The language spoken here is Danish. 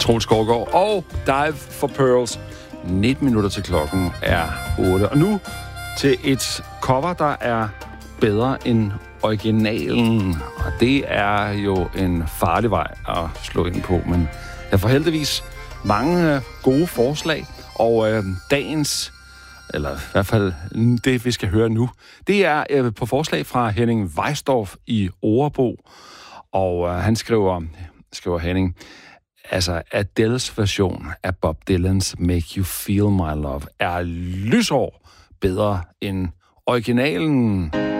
Troels Skovgaard og Dive for Pearls. 19 minutter til klokken er 8. Og nu til et cover, der er bedre end originalen. Og det er jo en farlig vej at slå ind på, men jeg får heldigvis mange gode forslag. Og dagens, eller i hvert fald det, vi skal høre nu, det er på forslag fra Henning Weisdorf i Orebro. Og han skriver Henning, altså Adele's version af Bob Dylan's Make You Feel My Love er lysår bedre end originalen.